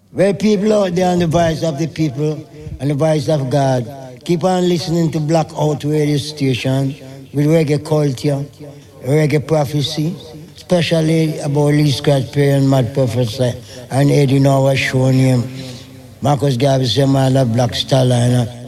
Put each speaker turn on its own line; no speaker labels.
Well, people out there on the voice of the people and the voice of God, keep on listening to Blackout Radio Station with reggae culture, reggae prophecy, especially about Lee Scratch Perry and Mad Professor and Eddie Noah show name. Marcus Garvey, Samala Black Starliner.